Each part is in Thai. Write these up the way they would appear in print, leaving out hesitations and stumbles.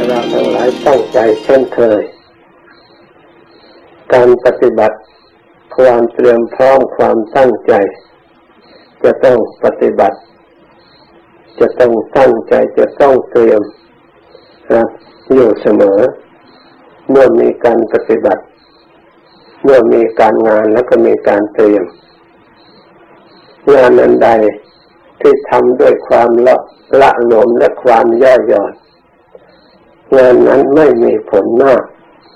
เราทั้งหลายตั้งใจเช่นเคยการปฏิบัติความเตรียมพร้อมความตั้งใจจะต้องปฏิบัติจะต้องตั้งใจจะต้องเตรียมอยู่เสมอเมื่อมีการปฏิบัติเมื่อมีการงานแล้วก็มีการเตรียมงานอันใดที่ทำด้วยความละหลวมและความย่อหย่อนงานนั้นไม่มีผลมาก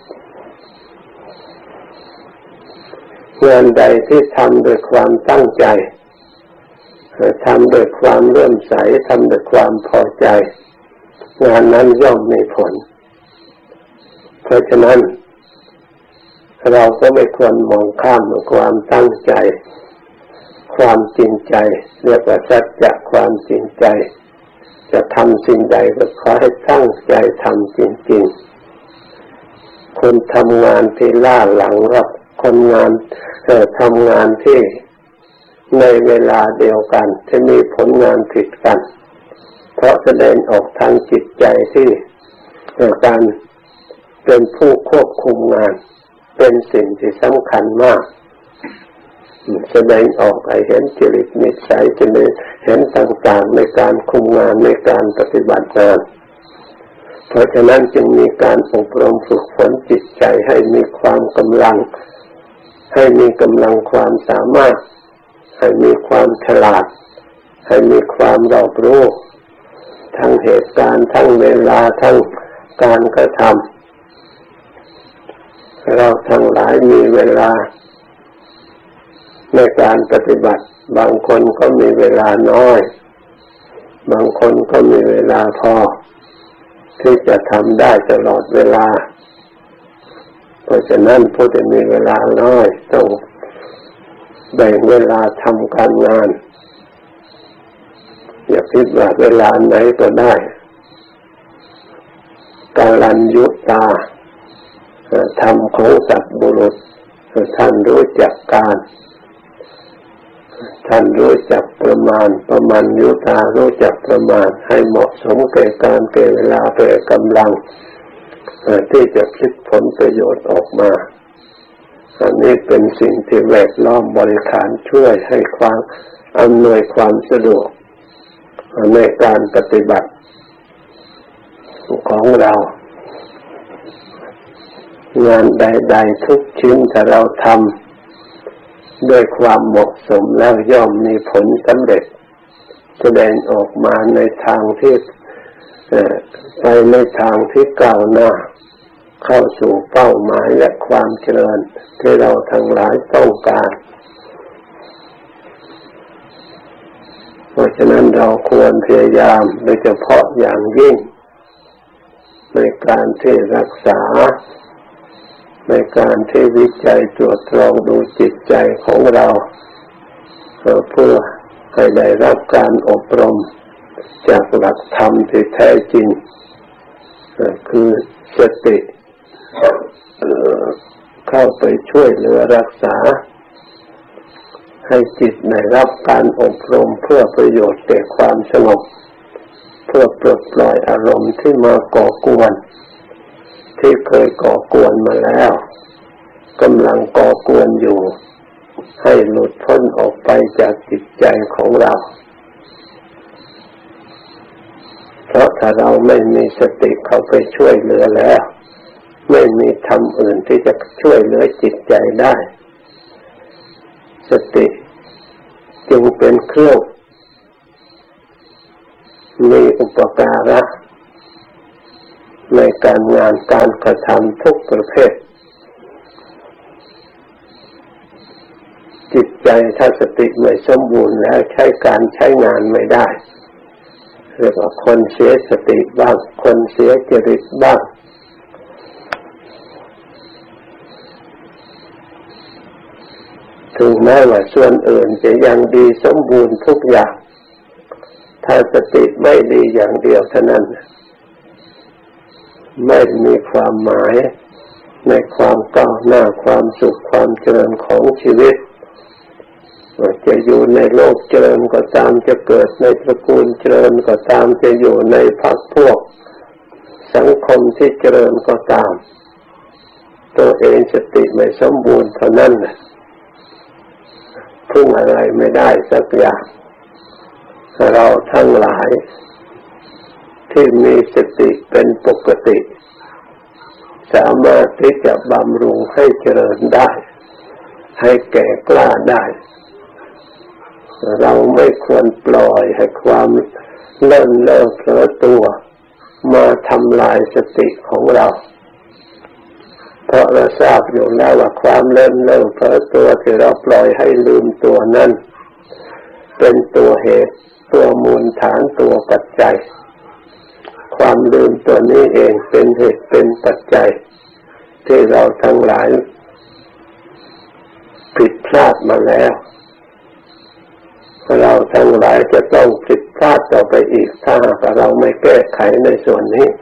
งานใดที่ทำด้วยความตั้งใจทำด้วยความเลื่อมใสทำด้วยความพอใจงานนั้นย่อมมีผลเพราะฉะนั้นเราก็ไม่ควรมองข้ามความตั้งใจความจริงใจเรียกว่าสัจจะความจริงใจจะทำสิ่งใดก็ขอให้ตั้งใจทำจริงๆคนทำงานที่ล่าหลังรับคนงานทำงานที่ในเวลาเดียวกันจะมีผลงานผิดกันเพราะแสดงออกทางจิตใจที่การเป็นผู้ควบคุมงานเป็นสิ่งที่สำคัญมากแสดงออกให้เห็นจริตนิสัยจะเห็นต่างๆในการคุมงานในการปฏิบัติงานเพราะฉะนั้นจึงมีการอบรมฝึกฝนจิตใจให้มีความกำลังให้มีกำลังความสามารถให้มีความฉลาดให้มีความรอบรู้ทั้งเหตุการณ์ทั้งเวลาทั้งการกระทำเราทั้งหลายมีเวลาในการปฏิบัติบางคนก็มีเวลาน้อยบางคนก็มีเวลาพอที่จะทำได้ตลอดเวลาเพราะฉะนั้นผู้ที่มีเวลาน้อยต้องแบ่งเวลาทำการงานอย่าคิดว่าเวลาไหนก็ได้กาลัญยุตาธรรมของสัตว์บุรุษท่านรู้จักการท่านรู้จักประมาณยุตารู้จักประมาณให้เหมาะสมแก่การแก่เวลาแก่กำลังที่จะคิดผลประโยชน์ออกมาอันนี้เป็นสิ่งที่แวดล้อมบริขารช่วยให้ความอำนวยความสะดวกในการปฏิบัติของเรางานใดๆทุกชิ้นถ้าเราทำด้วยความเหมาะสมแล้วย่อมมีผลสำเร็จแสดงออกมาในทางที่ไปในทางที่ก้าวหน้าเข้าสู่เป้าหมายและความเจริญที่เราทั้งหลายต้องการเพราะฉะนั้นเราควรพยายามโดยเฉพาะอย่างยิ่งในการที่รักษาในการที่วิจัยตรวจตรองดูจิตใจของเราเพื่อให้ได้รับการอบรมจากหลักธรรมที่แท้จริงคือสติเข้าไปช่วยเหลือรักษาให้จิตได้รับการอบรมเพื่อประโยชน์แก่ความสงบเพื่อปลดปล่อยอารมณ์ที่มาก่อกวนที่เคยก่อกวนมาแล้วกำลังก่อกวนอยู่ให้หลุดพ้นออกไปจากจิตใจของเราเพราะถ้าเราไม่มีสติเข้าไปช่วยเหลือแล้วไม่มีธรรมอื่นที่จะช่วยเหลือจิตใจได้สติจึงเป็นเครื่องมีอุปการะในการงานการกระทำทุกประเภทจิตใจถ้าสติไม่สมบูรณ์แล้วใช้งานไม่ได้เรียกว่าคนเสียสติบ้างคนเสียจริตบ้างถึงแม้ว่าส่วนอื่นจะยังดีสมบูรณ์ทุกอย่างถ้าสติไม่ดีอย่างเดียวเท่านั้นไม่มีความหมายในความก้าวหน้าความสุขความเจริญของชีวิตจะอยู่ในโลกเจริญก็ตามจะเกิดในตระกูลเจริญก็ตามจะอยู่ในพรรคพวก สังคมที่เจริญก็ตามตัวเองสติไม่สมบูรณ์เท่านั้นแหละพึ่งอะไรไม่ได้สักอย่างเราทั้งหลายที่มีสติเป็นปกติสามารถที่จะบำรุงให้เจริญได้ให้แก่กล้าได้เราไม่ควรปล่อยให้ความเล่นเล่อเผลอตัวมาทำลายสติของเราเพราะเราทราบอยู่แล้วว่าความเล่นเล่อเผลอตัวที่เราปล่อยให้ลืมตัวนั้นเป็นตัวเหตุตัวมูลฐานตัวปัจจัยความลืมตัวนี้เองเป็นเหตุเป็นปัจจัยที่เราทั้งหลายผิดพลาดมาแล้วเราทั้งหลายจะต้องผิดพลาดต่อไปอีกถ้าหากเราไม่แก้ไขในส่วนนี้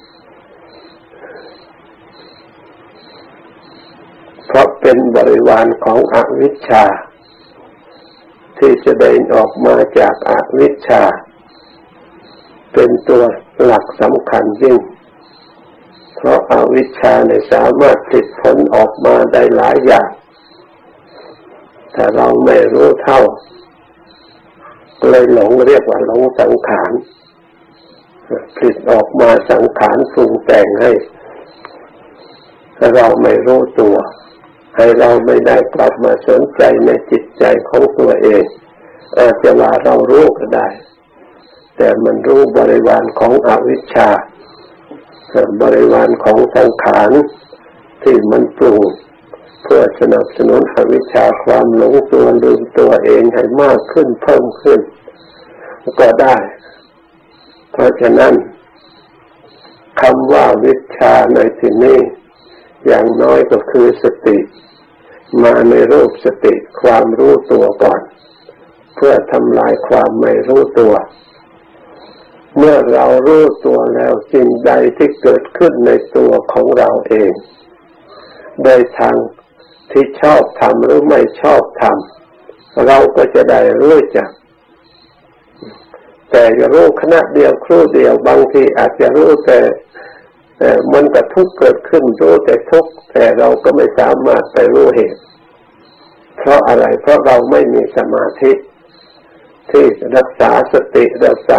เพราะเป็นบริวารของอวิชชาที่แสดงออกมาจากอวิชชาเป็นตัวหลักสำคัญยิ่งเพราะอวิชชาเนี่ยสามารถผลิตผลออกมาได้หลายอย่างถ้าเราไม่รู้เท่าเลยหลงเรียกว่าหลงสังขารผลิตออกมาสังขารปรุงแต่งให้เราไม่รู้ตัวให้เราไม่ได้กลับมาสนใจในจิตใจของตัวเองอาจจะว่าเรารู้ก็ได้แต่มันรู้บริวารของอวิชชาบริวารของสังขารที่มันปรุงเพื่อสนับสนุนอวิชชาความหลงตัวลืมตัวเองให้มากขึ้นเพิ่มขึ้นก็ได้เพราะฉะนั้นคำว่าวิชชาในที่นี้อย่างน้อยก็คือสติมาในรูปสติความรู้ตัวก่อนเพื่อทำลายความไม่รู้ตัวเมื่อเรารู้ตัวแล้วสิ่งใดที่เกิดขึ้นในตัวของเราเองโดยทางที่ชอบทำหรือไม่ชอบทำเราก็จะได้รู้จักแต่จะรู้ขณะเดียวครู่เดียวบางทีอาจจะรู้แต่มันก็ทุกข์เกิดขึ้นรู้แต่ทุกข์แต่เราก็ไม่สามารถไปรู้เหตุเพราะอะไรเพราะเราไม่มีสมาธิที่รักษาสติรักษา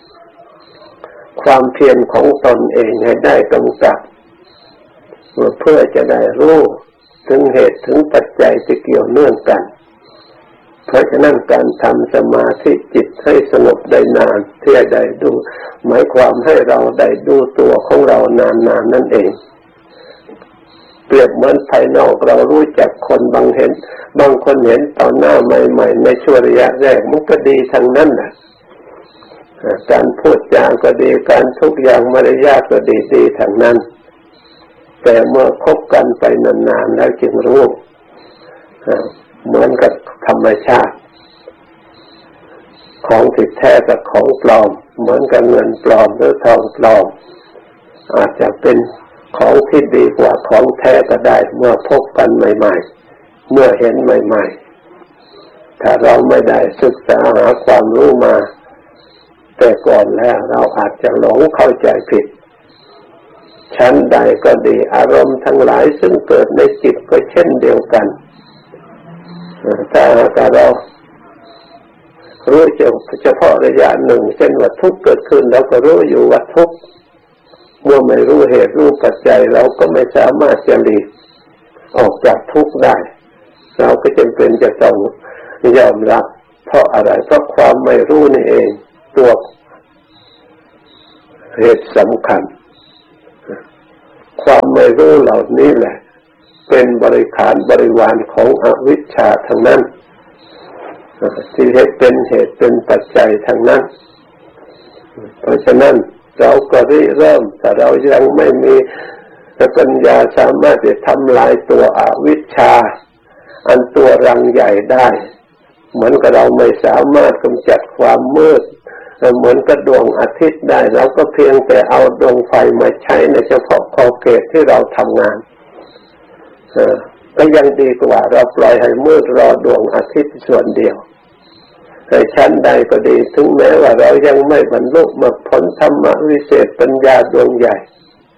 ความเพียรของตนเองให้ได้กำกับเพื่อจะได้รู้ถึงเหตุถึงปัจจัยที่เกี่ยวเนื่องกันเพราะฉะนั้นการทำสมาธิจิตให้สงบได้นานที่จะได้ดูหมายความให้เราได้ดูตัวของเรานานๆนั่นเองเปรียบเหมือนภายนอกเรารู้จักคนบางคนเห็นตอนหน้าใหม่ๆในช่วงระยะแรกมันก็ดีทั้งนั้นน่ะการพูดจาก็ดีการทุกอย่างมารยาทก็ดีทั้งนั้นแต่เมื่อคบกันไปนานๆแล้วจึงรู้เหมือนกับธรรมชาติของที่แท้กับของปลอมเหมือนกับเงินปลอมหรือทองปลอมอาจจะเป็นของที่ดีกว่าของแท้ก็ได้เมื่อพบกันใหม่ๆเมื่อเห็นใหม่ๆถ้าเราไม่ได้ศึกษาหาความรู้มาแต่ก่อนแล้วเราอาจจะหลงเข้าใจผิดชั้นใดก็ดีอารมณ์ทั้งหลายซึ่งเกิดในจิตก็เช่นเดียวกันแต่เรารู้เฉพาะระยะหนึ่งเช่นว่าทุกข์เกิดขึ้นแล้วก็รู้อยู่ว่าทุกข์เมื่อไม่รู้เหตุรู้ปัจจัยเราก็ไม่สามารถจะหลีกออกจากทุกข์ได้เราก็จำเป็นจะต้องยอมรับเพราะอะไรเพราะความไม่รู้นี่เองตัวเหตุสำคัญความไม่รู้เหล่านี้แหละเป็นบริวารของอวิชชาทั้งนั้นที่เป็นเหตุเป็นปัจจัยทั้งนั้นเพราะฉะนั้นเราก็เริ่มแต่เรายังไม่มีปัญญาสามารถจะทำลายตัวอวิชชาอันตัวรังใหญ่ได้เหมือนกับเราไม่สามารถกำจัดความมืดเหมือนกับดวงอาทิตย์ได้เราก็เพียงแต่เอาดวงไฟมาใช้ในเฉพาะขอบเขตที่เราทำงานก็ยังดีกว่าเราปล่อยให้มืดรอดวงอาทิตย์ส่วนเดียวในชั้นใดก็ดีถึงแม้ว่าเรายังไม่บรรลุมรรคผลธรรมวิเศษปัญญาดวงใหญ่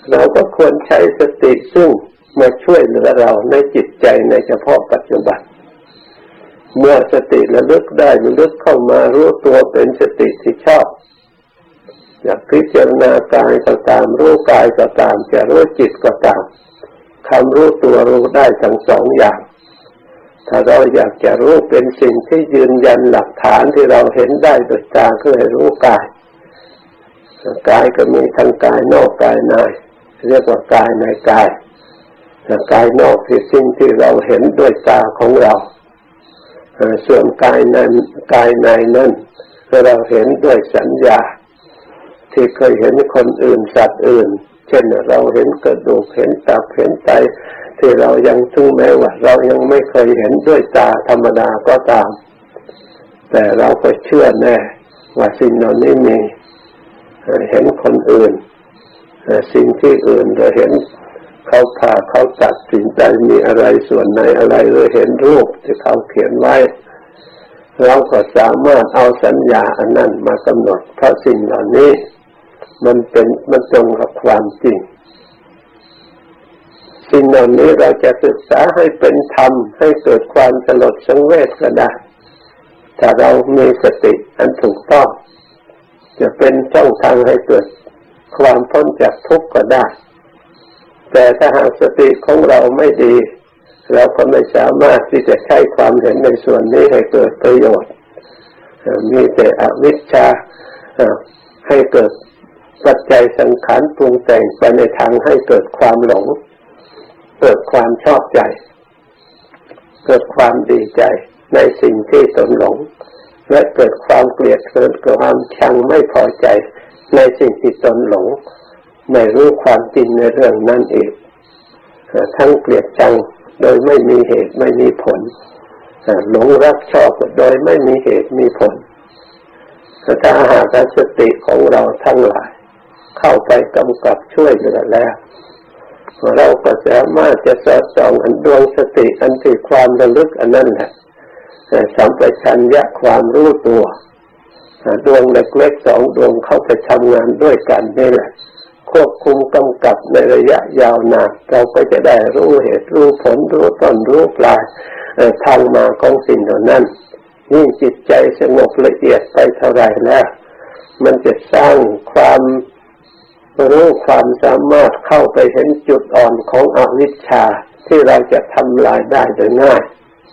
เราก็ควรใช้สติซึ่งมาช่วยเหลือเราในจิตใจในเฉพาะปัจจุบันเมื่อสติระลึกได้ระลึกเข้ามารู้ตัวเป็นสติที่ชอบอยากพิจารณากายก็ตามรู้กายก็ตามจะรู้จิตก็ตามคำรู้ตัวรู้ได้ทั้งสองอย่างถ้าเราอยากจะรู้เป็นสิ่งที่ยืนยันหลักฐานที่เราเห็นได้โดยตาก็ให้รู้กายกายก็มีทั้งกายนอกกายในเรียกว่ากายในกายกายนอกคือสิ่งที่เราเห็นด้วยตาของเราส่วนกายในนั้นเราเห็นด้วยสัญญาที่เคยเห็นคนอื่นสัตว์อื่นเช่นเราเห็นกระดูกเห็นตับเห็นไตที่เรายังถึงแม้ว่าเรายังไม่เคยเห็นด้วยตาธรรมดาก็ตามแต่เราก็เชื่อแน่ว่าสิ่งเหล่านี้มีเห็นคนอื่นสิ่งที่อื่นเราเห็นเขาผ่าเขาตัดสิ่งใดมีอะไรส่วนไหนอะไรเราเห็นรูปที่เขาเขียนไว้เราก็สามารถเอาสัญญาอันนั้นมากำหนดเพราะสิ่งเหล่านี้มันตรงกับความจริงสิ่งเหล่านี้เราจะศึกษาให้เป็นธรรมให้เกิดความสลดสังเวชก็ได้ถ้าเรามีสติอันถูกต้องจะเป็นช่องทางให้เกิดความพ้นจากทุกข์ก็ได้แต่ถ้าหากสติของเราไม่ดีเราก็ไม่สามารถที่จะใช้ความเห็นในส่วนนี้ให้เกิดประโยชน์มีแต่อวิชชาให้เกิดปัจจัยสังขารปรุงแต่งไปในทางให้เกิดความหลงเกิดความชอบใจเกิดความดีใจในสิ่งที่ตนหลงและเกิดความเกลียดเกิดความชังไม่พอใจในสิ่งที่ตนหลงไม่รู้ความจริงในเรื่องนั้นอีกทั้งเกลียดชังโดยไม่มีเหตุไม่มีผลหลงรักชอบโดยไม่มีเหตุมีผลถ้าหากสติของเราทั้งหลายเข้าไปกำกับช่วยเหลือแล้วเราก็สามารถจะสอดส่องอันดวงสติอันที่ความระลึกอันนั้นแหละสัมปชัญญะความรู้ตัวดวงเล็กๆสองดวงเข้าไปทำงานด้วยกันนี่แหละควบคุมกำกับในระยะยาวนานเราก็จะได้รู้เหตุรู้ผลรู้ต้นรู้ปลายทางมาของสิ่งเหล่านั้นยิ่งจิตใจสงบละเอียดไปเท่าไรแล้วมันจะสร้างความรู้ความสามารถเข้าไปเห็นจุดอ่อนของอวิชชาที่เราจะทำลายได้โดยง่าย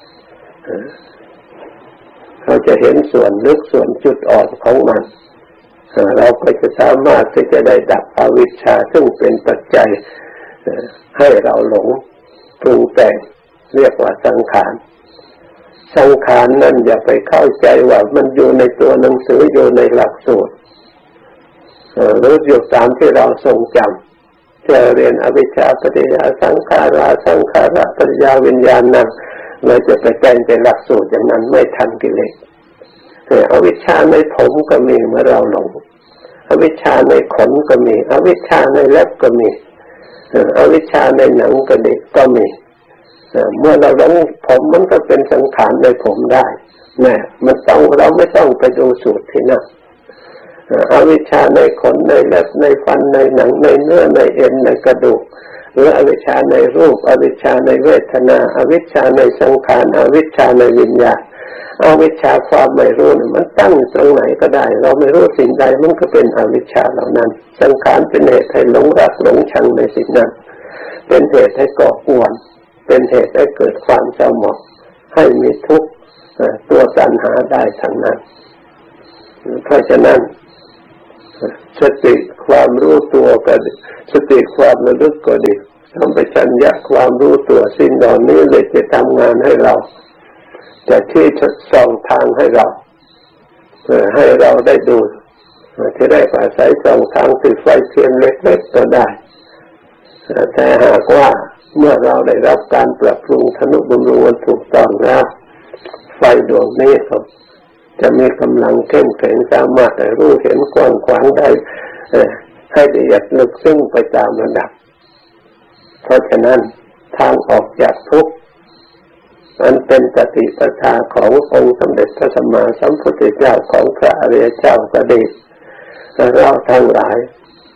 เราจะเห็นส่วนลึกส่วนจุดอ่อนของมันเราก็จะสามารถที่จะได้ดับอวิชชาซึ่งเป็นปัจจัยให้เราหลงปรุงแต่งเรียกว่าสังขารนั่นอย่าไปเข้าใจว่ามันอยู่ในตัวหนังสืออยู่ในหลักสูตรหรืออยู่ตามที่เราทรงจำที่เรียนอวิชชาปัจจยสังขาราสังขารปัจจยวิญญาณนั้นเราจะไปแต่งเป็นหลักสูตรอย่างนั้นไม่ทันกิเลสอวิชชาในผมก็มีเมื่อเราหลงอวิชชาในขนก็มีอวิชชาในเล็บก็มีอวิชชาในหนังกระดิกก็มีเมื่อเราหลงผมมันก็เป็นสังขารในผมได้แน่มันต้องเราไม่ต้องไปดูสูตรที่นั่นอวิชชาในขนในเล็บในฟันในหนังในเนื้อในเอ็นในกระดูกหรืออวิชชาในรูปอวิชชาในเวทนาอวิชชาในสังขารอวิชชาในวิญญาณอวิชชาความไม่รู้มันตั้งตรงไหนก็ได้เราไม่รู้สิ่งใดมันก็เป็นอวิชชาเหล่านั้นสังขารเป็นเหตุให้หลงรักหลงชังในสิ่งนั้นเป็นเหตุให้ก่อกวนเป็นเหตุให้เกิดความเศร้าหมองให้มีทุกข์ตัวตัณหาได้ทั้งนั้นเพราะฉะนั้นสติความรู้ตัวก็ดีสติความระลึกก็ดีสัมปชัญญะความรู้ตัวสิ่งเหล่านี้เลยจะทำงานให้เราจะชี้ส่องทางให้เราให้เราได้ดูที่ได้อาศัยส่องทางติดไฟเทียนเล็กๆก็ได้แต่หากว่าเมื่อเราได้รับการปรับปรุงทนุบำรุงถูกต้องแล้วไฟดวงนี้จะมีกำลังเข้มแข็งสามารถรู้เห็นกว้างขวางได้ให้ละเอียดลึกซึ้งไปตามระดับเพราะฉะนั้นทางออกจากทุกข์มันเป็นปฏิปทาขององค์สมเด็จพระสัมมาสัมพุทธเจ้าของพระอริยเจ้าก็ดีเราทั้งหลาย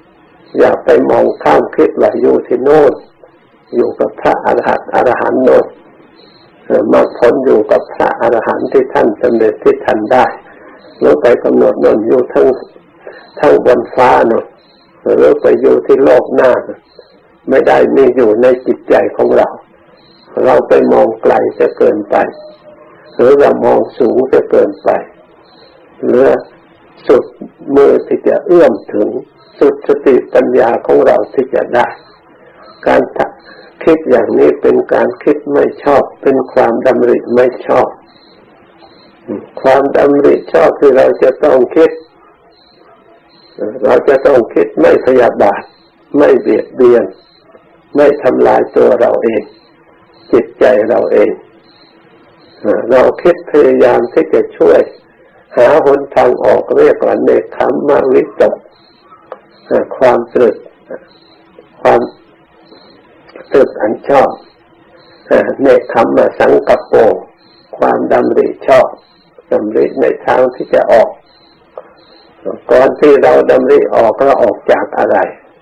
อย่าไปมองข้ามคิดว่าอยู่ที่โน่นอยู่กับพระอรหันต์โน่นมรรคผลอยู่กับพระอรหันต์ที่ท่านสำเร็จที่ท่านได้หรือไปกำหนดโน่นอยู่ทั้งบนฟ้าโน่นหรือไปอยู่ที่โลกหน้าไม่ได้มีอยู่ในจิตใจของเราไปมองไกลจะเกินไปหรือเรามองสูงจะเกินไปหรือสุดมือที่จะเอื้อมถึงสุดสติปัญญาของเราที่จะได้การคิดอย่างนี้เป็นการคิดไม่ชอบเป็นความดำริไม่ชอบความดำริชอบที่เราจะต้องคิดไม่พยาบาทไม่เบียดเบียนไม่ทำลายตัวเราเองจิตใจเราเองเราคิดพยายามที่จะช่วยหาหนทางออกเรียกว่าเนกขัมมวิตกความตรึกอันชอบเนกขัมมสังกัปโปความดำริชอบดำริในทางที่จะออกก่อนที่เราดำริออกเราออกจากอะไร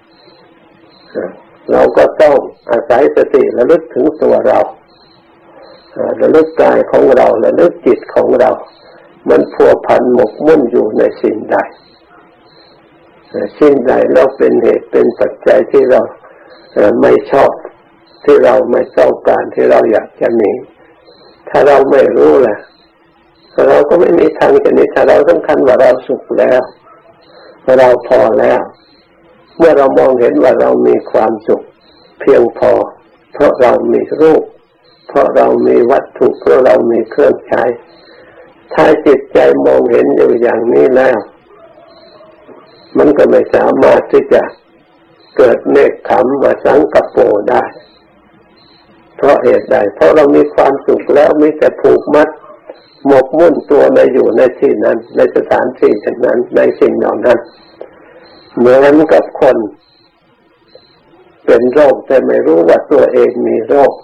เราก็ต้องอาศัยสติระลึกถึงตัวเราระลึกกายของเราระลึกจิตของเรามันพัวพันหมกมุ่นอยู่ในสิ่งใดแล้วเป็นเหตุเป็นปัจจัยที่เราไม่ชอบที่เราไม่ต้องการที่เราอยากจะหนีถ้าเราไม่รู้ล่ะเราก็ไม่มีทางจะหนีถ้าเราสำคัญว่าเราสุขแล้วเราพอแล้วเมื่อเรามองเห็นว่าเรามีความสุขเพียงพอเพราะเรามีรูปเพราะเรามีวัตถุเพราะเรามีเครื่องใช้ถ้าจิตใจมองเห็นอยู่อย่างนี้แล้วมันก็ไม่สามารถที่จะเกิดเนกขัมมสังกัปโปได้เพราะเหตุใดเพราะเรามีความสุขแล้วมีแต่ผูกมัดหมกมุ่นตัวในอยู่ในที่นั้นในสถานที่นั้นในสิ่งเหล่านั้นเหมือนกับคนเป็นโรคแต่ไม่รู้ว่าตัวเองมีโรค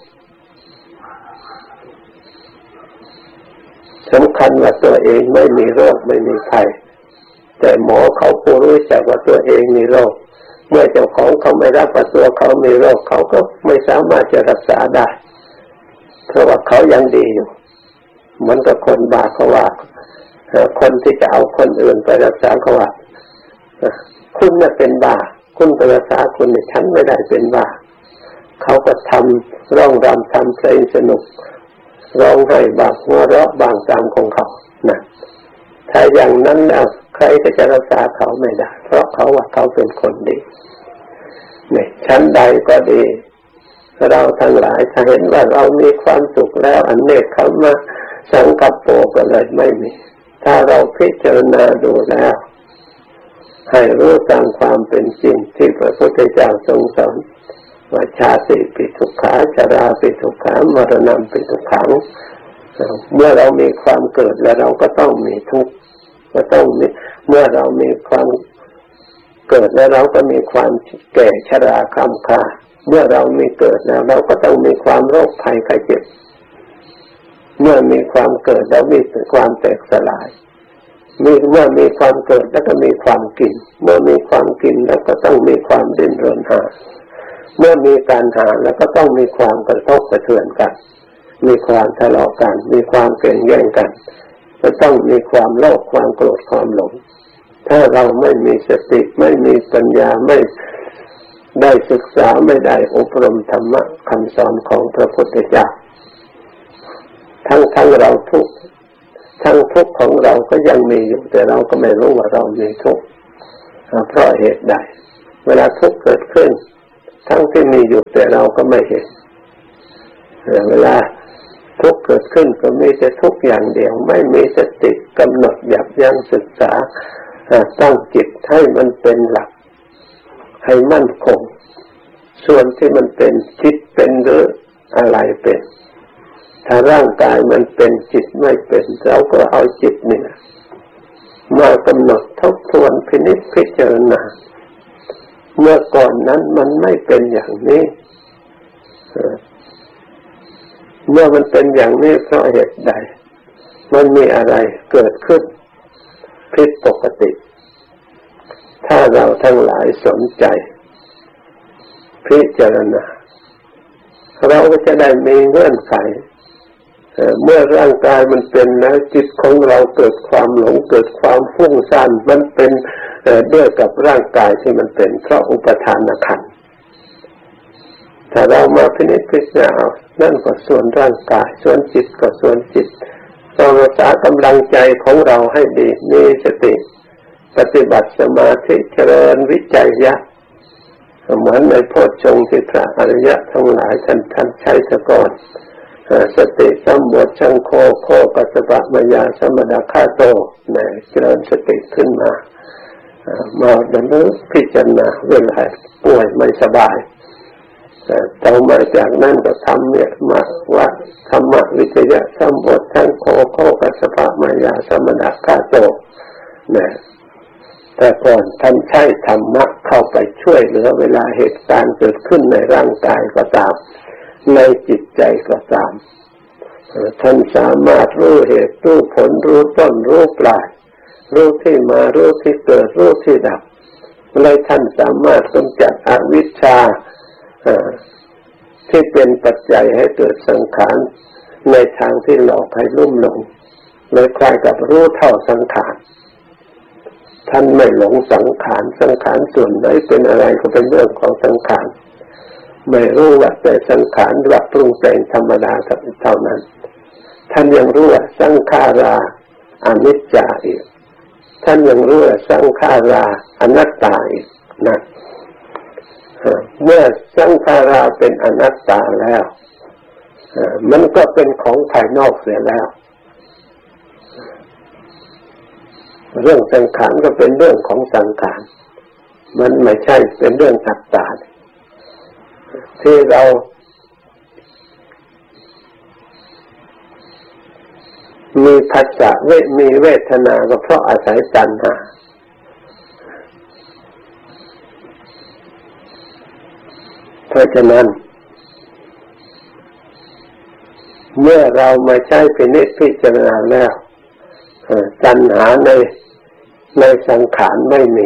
สำคัญว่าตัวเองไม่มีโรคไม่มีภัยแต่หมอเขาผู้รู้จักว่าตัวเองมีโรคเมื่อเจ้าของเขาไม่รับว่าตัวเขามีโรคเขาก็ไม่สามารถจะรักษาได้เพราะว่าเขายังดีอยู่เหมือนกับคนบ้าเขาว่าคนที่จะเอาคนอื่นไปรักษาเขาว่าคุณน่ะเป็นบ้าคุณไปรักษาคุณเนี่ยฉันไม่ได้เป็นบ้าเขาก็ทำร้องรำทำเพลงสนุกร้องไห้บ้างหัวเราะบ้างตามของเขานะถ้าอย่างนั้นแล้วใครก็จะรักษาเขาไม่ได้เพราะเขาว่าเขาเป็นคนดีเนี่ยชั้นใดก็ดีเราทั้งหลายถ้าเห็นว่าเรามีความสุขแล้วอันเนกขัมมสังกัปโปก็เลยไม่มีถ้าเราพิจารณาดูแล้วให้รู้ตามความเป็นจริงที่พระพุทธเจ้าทรงสอนว่าชาติปิทุกขาชราปิทุกขามรณะปิทุกขังเมื่อเรามีความเกิดแล้วเราก็ต้องมีทุกข์ก็ต้องมีเมื่อเรามีความเกิดแล้วเราก็มีความแก่ชราคร่ำคร่าเมื่อเรามีเกิดแล้วเราก็ต้องมีความโรคภัยไข้เจ็บเมื่อมีความเกิดแล้วมีความแตกสลายเมื่อมีความเกิดแล้วก็มีความกินเมื่อมีความกินแล้วก็ต้องมีความดิ้นรนหาเมื่อมีการหาแล้วก็ต้องมีความกระทบกระเทือนกันมีความทะเลาะกันมีความแข่งแย่งกันก็ต้องมีความโลภความโกรธความหลงถ้าเราไม่มีสติไม่มีปัญญาไม่ได้ศึกษาไม่ได้อบรมธรรมะคำสอนของพระพุทธเจ้าทั้งเราทุกข์ทั้งทุกข์ของเราก็ยังมีอยู่แต่เราก็ไม่รู้ว่าเรามีทุกข์เพราะเหตุใดเวลาทุกข์เกิดขึ้นทั้งที่มีอยู่แต่เราก็ไม่เห็นเวลาทุกข์เกิดขึ้นก็มีแต่ทุกข์อย่างเดียวไม่มีสติกำหนดยับยั้งศึกษาตั้งจิตให้มันเป็นหลักให้มั่นคงส่วนที่มันเป็นจิตเป็นหรืออะไรเป็นถ้าร่างกายมันเป็นจิตไม่เป็นเราก็เอาจิตนี่มากำหนดทบทวนพินิจพิจารณาเมื่อก่อนนั้นมันไม่เป็นอย่างนี้เมื่อมันเป็นอย่างนี้เพราะเหตุใดมันมีอะไรเกิดขึ้นผิดปกติถ้าเราทั้งหลายสนใจพิจารณาเราก็จะได้มีเงื่อนไขเมื่อร่างกายมันเป็นแล้วจิตของเราเกิดความหลงเกิดความฟุ้งซ่านมันเป็นด้วยกับร่างกายที่มันเป็นเพราะอุปทานขันธ์ถ้าเรามาพิจารณานั่นก็ส่วนร่างกายส่วนจิตก็ส่วนจิตต้องรักษากำลังใจของเราให้ดีมีสติปฏิบัติสมาธิเจริญวิจัยะเหมือนในโพชฌงค์ที่พระอริยะทั้งหลายท่านใช้ซะก่อนสติสัมโพชังโฆโคกัสสปะมายาสัมมดาคาโตเจริญสติขึ้นมาดำเนินพิจารณาเวลาป่วยไม่สบายต่อมาจากนั้นก็ทำเนี่ยมาว่าธรรมวิจยะสัมโพชังโฆโคกัสสปะมายาสัมมดาคาโตแต่ก่อนท่านใช้ธรรมะเข้าไปช่วยเหลือเวลาเหตุการณ์เกิดขึ้นในร่างกายก็ตามในจิตใจก็ตามท่านสามารถรู้เหตุรู้ผลรู้ต้นรู้ปลายรู้ที่มารู้ที่เกิดรู้ที่ดับเลยท่านสามารถกำจัดอวิชชาที่เป็นปัจจัยให้เกิดสังขารในทางที่หลอกให้ลุ่มหลงเลยคล้ายกับรู้เท่าสังขารท่านไม่หลงสังขารสังขารส่วนไหนเป็นอะไรก็เป็นเรื่องของสังขารไม่รู้ว่าแต่สังขารรับปรุงแต่งธรรมดาเท่านั้นท่านยังรู้ว่าสังขาราอนิจจาอีกท่านยังรู้ว่าสังขาราอนัตตาอีกนะเมื่อสังขาราเป็นอนัตตาแล้วมันก็เป็นของภายนอกเสียแล้วเรื่องสังขารก็เป็นเรื่องของสังขารมันไม่ใช่เป็นเรื่องอัตตาที่เรามีผัสสะมีเวทนาก็เพราะอาศัยตัณหาเพราะฉะนั้นเมื่อเรามาใช้พิจารณาแล้วตัณหาในสังขารไม่มี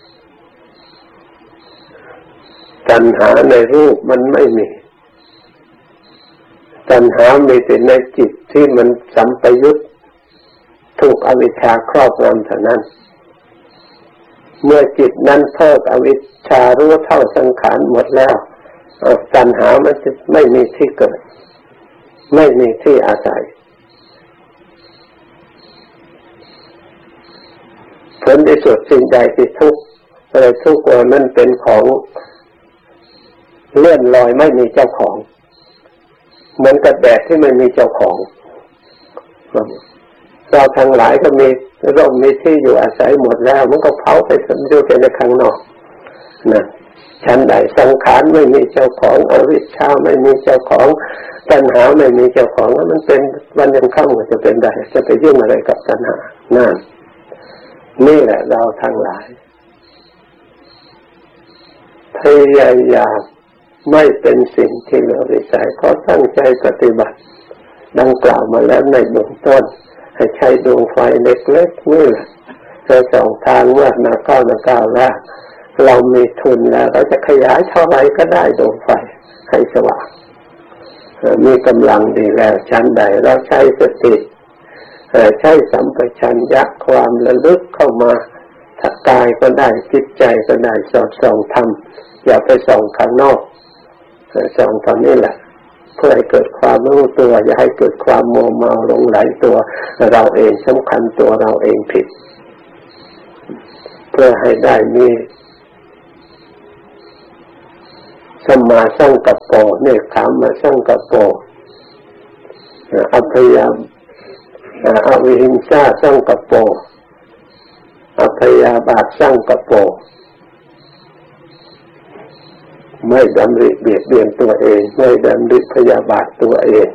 ตัณหาในรูปมันไม่มีตัณหามีแต่ในจิตที่มันสัมปยุตถูกอวิชชาครอบงำเท่านั้นเมื่อจิตนั้นเพิกอวิชชารู้เท่าสังขารหมดแล้วตัณหามันจะไม่มีที่เกิดไม่มีที่อาศัยผลที่สุดสิ่งใดที่ทุกข์อะไรทุกข์นั้นเป็นของเลื่อนลอยไม่มีเจ้าของเหมือนกับแดดที่ไม่มีเจ้าของเราทั้งหลายก็มีร่มมีที่อยู่อาศัยหมดแล้วมันก็เผาไปอยู่แต่ในข้างนอกนะชั้นใดสังขารไม่มีเจ้าของอวิชชาไม่มีเจ้าของตัณหาไม่มีเจ้าของแล้วมันเป็นวันยังค่ำจะเป็นได้จะไปยุ่งอะไรกับตัณหานั่นนี่แหละเราทั้งหลายพยายามไม่เป็นสิ่งที่เหลือวิสัยก็ตั้งใจปฏิบัติดังกล่าวมาแล้วในเบื้องต้นให้ใช้ดวงไฟเล็กๆนี่แหละจะส่องทางเมื่อนาก้าวแล้วเรามีทุนแล้วเราจะขยายเท่าไรก็ได้ดวงไฟให้สว่างมีกำลังดีแล้วชั้นใดเราใช้สติใช้สัมปชัญญะความระลึกเข้ามาถ้ากายก็ได้จิตใจก็ได้สอดส่องธรรมอย่าไปส่องข้างนอกส่องตอนนี้แหละเพื่อให้เกิดความรู้ตัวอย่าให้เกิดความโมเมาหลงไหลตัวเราเองสำคัญตัวเราเองผิดเพื่อให้ได้มีสัมมาสังกัปโปเนกขัมมะสังกัปโปอภยามอวิหิงสาสังกัปโปอภยาบาทสังกัปโปไม่ดำริเบียดเบียนตัวเองไม่ดำริพยาบาทตัวเอง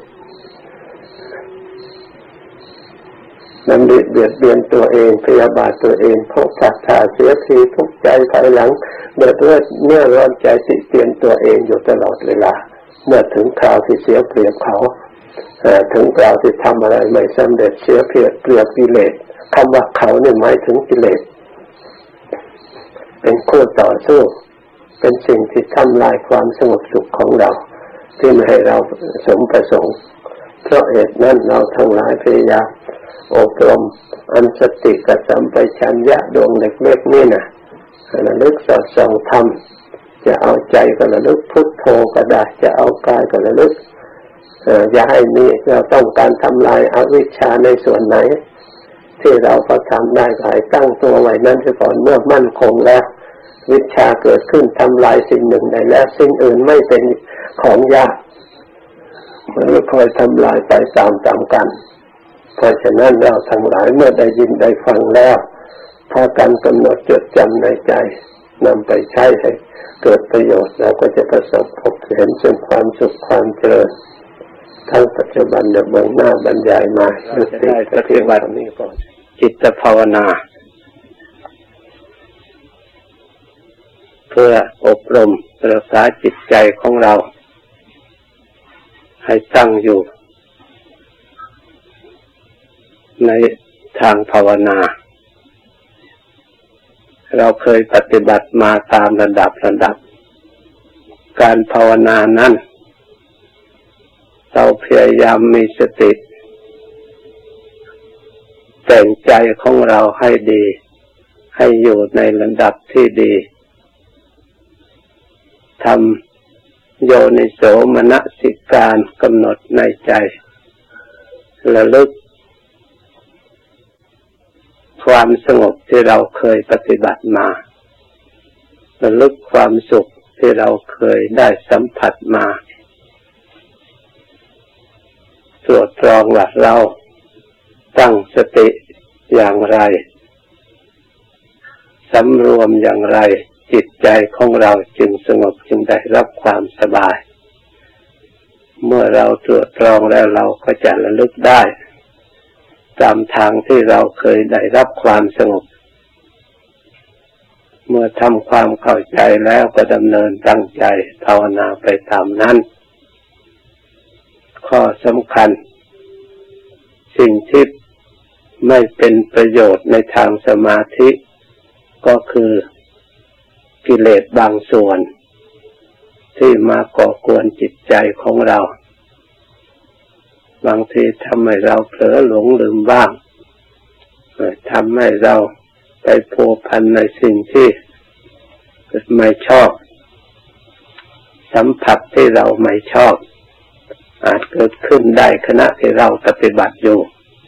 ดำริเบียดเบียนตัวเองพยาบาทตัวเองเพราะศรัทธาเสียทีทุกข์ใจภายหลังเดือดร้อนใจติเตียนตัวเองอยู่ตลอดเวลาเมื่อถึงคราวที่เสียเปรียบเขาถึงคราวที่ทำอะไรไม่สำเร็จเสียเปรียบกิเลสคำว่าเขาเนี่ยหมายถึงกิเลสเป็นคู่ต่อสู้เป็นสิ่งที่ทำลายความสงบสุขของเราที่ไม่ให้เราสมประสงค์เพราะเหตุนั้นเราทั้งหลายพยายามอบรมอันสติกับสัมปชัญญะดวงเล็กๆนี่นะระลึกสอดส่องธรรมจะเอาใจก็ระลึกพุทโธก็ได้จะเอากายก็ระลึกอย่าให้มีเราต้องการทำลายอวิชชาในส่วนไหนที่เราก็ทำได้ก็ให้ตั้งตัวไว้นั้นเสียก่อนเมื่อมั่นคงแล้ววิชชาเกิดขึ้นทำลายสิ่งหนึ่งได้แล้วสิ่งอื่นไม่เป็นของยากมันก็คอยทำลายไปตามกันเพราะฉะนั้นเราทั้งหลายเมื่อได้ยินได้ฟังแล้วพากันกำหนดจดจำในใจนำไปใช้ให้เกิดประโยชน์เราก็จะประสบพบเห็นซึ่งความสุขความเจริญทั้งปัจจุบันและเบื้องหน้าบรรยายมาเราจะได้ปฏิบัตินี้ก่อนจิตภาวนาเพื่ออบรมรักษาจิตใจของเราให้ตั้งอยู่ในทางภาวนาเราเคยปฏิบัติมาตามระดับการภาวนานั้นเราพยายามมีสติแต่งใจของเราให้ดีให้อยู่ในระดับที่ดีทำโยนิโสมนสิการกำหนดในใจระลึกความสงบที่เราเคยปฏิบัติมาระลึกความสุขที่เราเคยได้สัมผัสมาตรวจตรองว่าเราตั้งสติอย่างไรสำรวมอย่างไรจิตใจของเราจึงสงบจึงได้รับความสบายเมื่อเราตรวจตรองแล้วเราก็จะระลึกได้ตามทางที่เราเคยได้รับความสงบเมื่อทำความเข้าใจแล้วก็ดำเนินตั้งใจภาวนาไปตามนั้นข้อสำคัญสิ่งที่ไม่เป็นประโยชน์ในทางสมาธิก็คือกิเลสบางส่วนที่มาก่อกวนจิตใจของเราบางทีทำให้เราเผลอหลงลืมบ้างทำให้เราไปพัวพันในสิ่งที่ไม่ชอบสัมผัสที่เราไม่ชอบอาจเกิดขึ้นได้ขณะที่เราปฏิบัติอยู่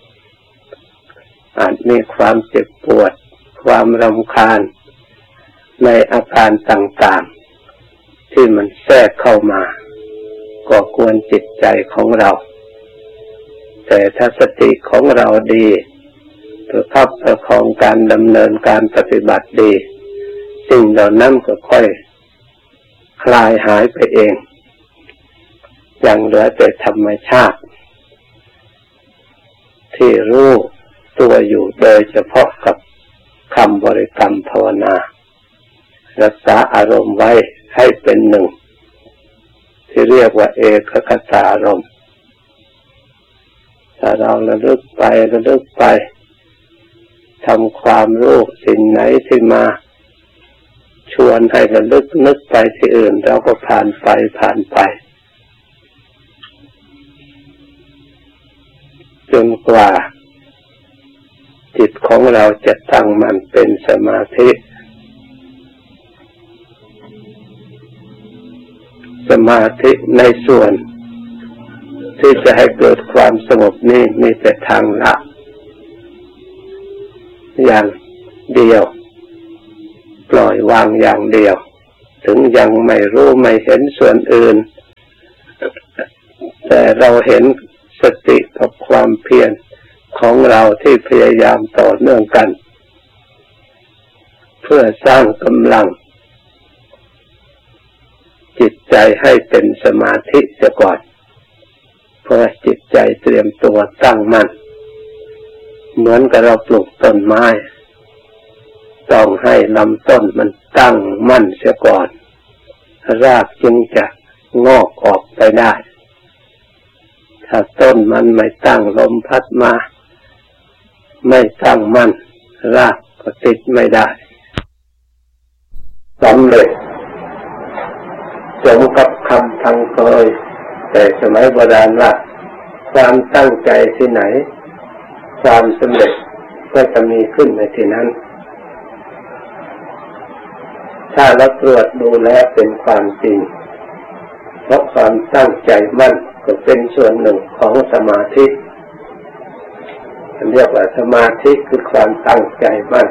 อาจมีความเจ็บปวดความรำคาญในอาการต่างๆที่มันแทรกเข้ามาก่อกวนจิตใจของเราแต่ถ้าสติของเราดีประคับประคองการดำเนินการปฏิบัติดีสิ่งเหล่านั้นก็ค่อยคลายหายไปเองยังเหลือแต่ธรรมชาติที่รู้ตัวอยู่โดยเฉพาะกับคำบริกรรมภาวนารักษาอารมณ์ไว้ให้เป็นหนึ่งที่เรียกว่าเอกคตารมณ์ถ้าเราระลึกไปทำความรู้สิ่งไหนที่มาชวนให้ระลึกนึกไปที่อื่นเราก็ผ่านไปจนกว่าจิตของเราจะตั้งมั่นเป็นสมาธิในส่วนที่จะให้เกิดความสงบนี้มีแต่ทางละอย่างเดียวปล่อยวางอย่างเดียวถึงยังไม่รู้ไม่เห็นส่วนอื่นแต่เราเห็นสติกับความเพียรของเราที่พยายามต่อเนื่องกันเพื่อสร้างกำลังจิตใจให้เป็นสมาธิเสียก่อนเพื่อจิตใจเตรียมตัวตั้งมั่นเหมือนกับเราปลูกต้นไม้ต้องให้ลำต้นมันตั้งมั่นเสียก่อนรากจึงจะงอกออกไปได้ถ้าต้นมันไม่ตั้งลมพัดมาไม่ตั้งมั่นรากก็ติดไม่ได้สำเร็จสมกับคำพังเคยแต่สมัยโบราณว่าความตั้งใจที่ไหนความสำเร็จก็จะมีขึ้นในที่นั้นถ้าเราตรวจดูแล้วเป็นความจริงเพราะความตั้งใจมั่นก็เป็นส่วนหนึ่งของสมาธิเรียกว่าสมาธิคือความตั้งใจมั่น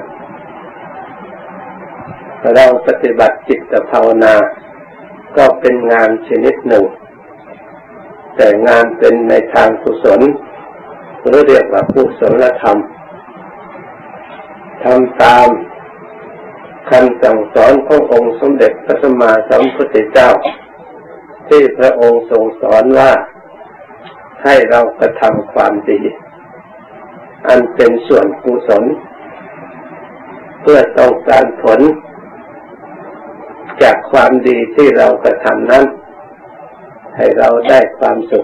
เราปฏิบัติจิตภาวนาก็เป็นงานชนิดหนึ่งแต่งานเป็นในทางกุศลหรือเรียกว่ากุศลธรรมทำตามคำสั่งสอนขององค์สมเด็จพระสัมมาสัมพุทธเจ้าที่พระองค์ทรงสอนว่าให้เรากระทำความดีอันเป็นส่วนกุศลเพื่อต้องการผลจากความดีที่เรากระทำนั้นให้เราได้ความสุข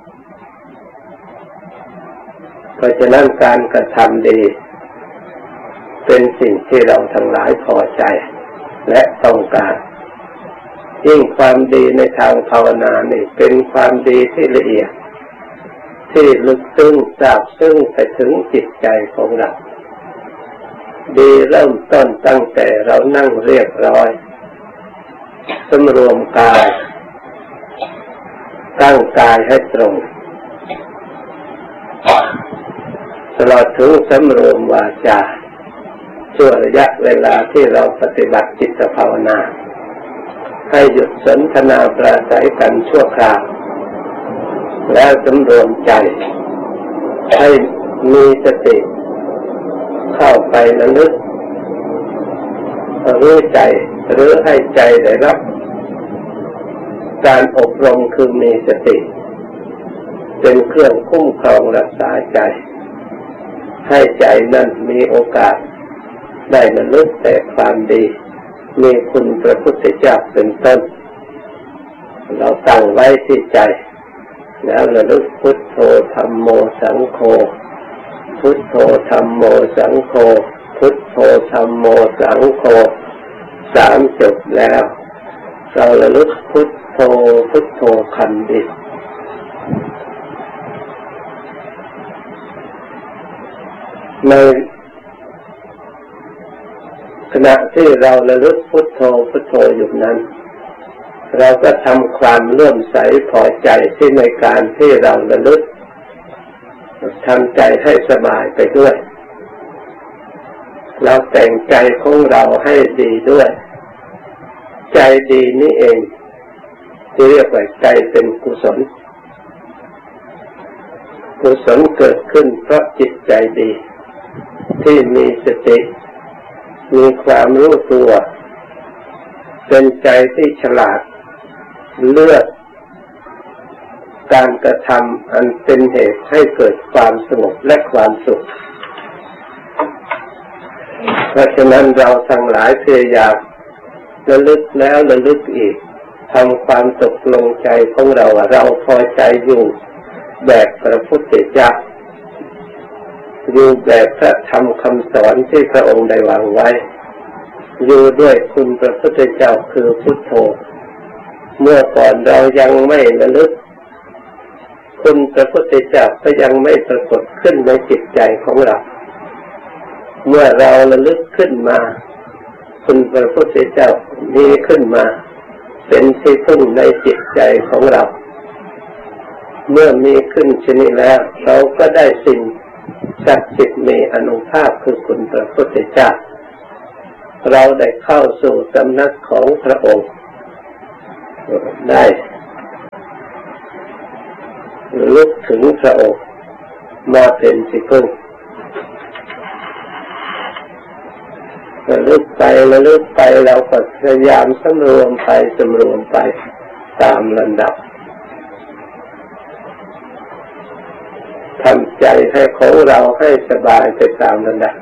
เพราะฉะนั้นการกระทำดีเป็นสิ่งที่เราทั้งหลายพอใจและต้องการยิ่งความดีในทางภาวนานี่เป็นความดีที่ละเอียดที่ลึกซึ้งซาบซึ้งไปถึงจิตใจของเราดีเริ่มต้นตั้งแต่เรานั่งเรียบร้อยสำรวมกายตั้งกายให้ตรงตลอดถึงสำรวมวาจาช่วงระยะเวลาที่เราปฏิบัติจิตภาวนาให้หยุดสนทนาปราศัยกันชั่วคราวแล้วสำรวมใจให้มีสติเข้าไประลึกรู้ใจหรือให้ใจได้รับการอบรมคือมีสติเป็นเครื่องคุ้มครองรักษาใจให้ใจนั้นมีโอกาสได้ระลึกแต่ความดีมีคุณพระพุทธเจ้าเป็นต้นเราตั้งไว้ที่ใจแล้วระลึกพุทโธธัมโมสังโฆพุทโธธัมโมสังโฆพุทโธธัมโมสังโฆสามจบแล้วเราระลึกพุทโธพุทโธคำเดียวในขณะที่เราระลึกพุทโธพุทโธอยู่นั้นเราก็ทำความเลื่อมใสพอใจที่ในการที่เราระลึกทำใจให้สบายไปด้วยเราแต่งใจของเราให้ดีด้วยใจดีนี่เองที่เรียกว่าใจเป็นกุศลกุศลเกิดขึ้นเพราะจิตใจดีที่มีสติมีความรู้ตัวเป็นใจที่ฉลาดเลือกการกระทำอันเป็นเหตุให้เกิดความสงบและความสุขเพราะฉะนั้นเราทั้งหลายพยายามระลึกแล้วระลึกอีกทำความตกลงใจของเราว่าเราพอใจอยู่แบบพระพุทธเจ้าอยู่แบบพระธรรมคำสอนที่พระองค์ได้วางไว้อยู่ด้วยคุณพระพุทธเจ้าคือพุทโธเมื่อก่อนเรายังไม่ระลึกคุณพระพุทธเจ้าก็ยังไม่ปรากฏขึ้นในจิตใจของเราเมื่อเราระลึกขึ้นมาคุณพระพุทธเจ้ามีขึ้นมาเป็นที่พึ่งในจิตใจของเราเมื่อมีขึ้นชนิดแล้วเราก็ได้สิ่งศักดิ์สิทธิ์มีอานุภาพคือคุณพระพุทธเจ้าเราได้เข้าสู่สำนักของพระองค์ได้ลึกถึงพระองค์มาเป็นที่พึ่งระลึกไปเราก็พยายามสำรวมไปตามลำดับทำใจให้ของเราให้สบายไปตามลำดับ